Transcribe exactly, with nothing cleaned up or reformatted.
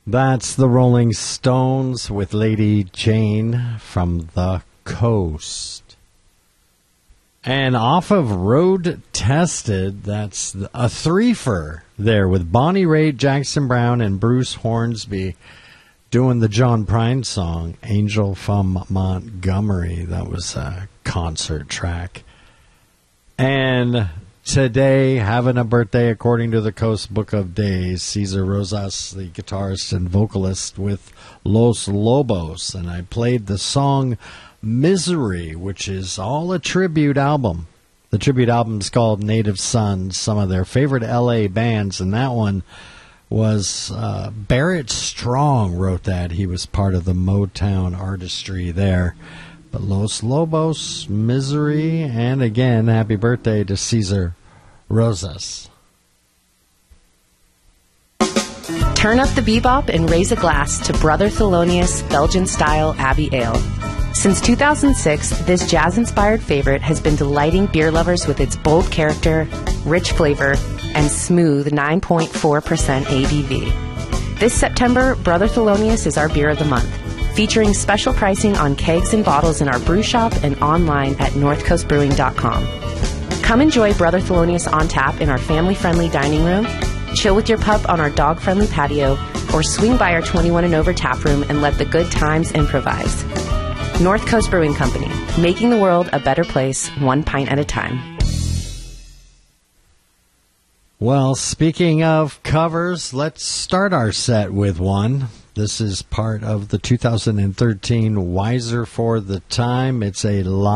That's the Rolling Stones with Lady Jane from the Coast. And off of Road Tested, that's a threefer there with Bonnie Raitt, Jackson Browne, and Bruce Hornsby doing the John Prine song, Angel from Montgomery. That was a concert track. And today, having a birthday according to the Coast Book of Days, Cesar Rosas, the guitarist and vocalist with Los Lobos. And I played the song Misery, which is all a tribute album. The tribute album is called Native Sons, some of their favorite L A bands, and that one was uh, Barrett Strong wrote that. He was part of the Motown artistry there. But Los Lobos, Misery, and again, happy birthday to Cesar Rosas. Turn up the bebop and raise a glass to Brother Thelonious Belgian-style Abbey Ale. Since two thousand six, this jazz-inspired favorite has been delighting beer lovers with its bold character, rich flavor, and smooth nine point four percent A B V. This September, Brother Thelonious is our beer of the month, featuring special pricing on kegs and bottles in our brew shop and online at north coast brewing dot com. Come enjoy Brother Thelonious on tap in our family-friendly dining room, chill with your pup on our dog-friendly patio, or swing by our twenty-one and over tap room and let the good times improvise. North Coast Brewing Company, making the world a better place, one pint at a time. Well, speaking of covers, let's start our set with one. This is part of the two thousand thirteen Wiser for the Time. It's a live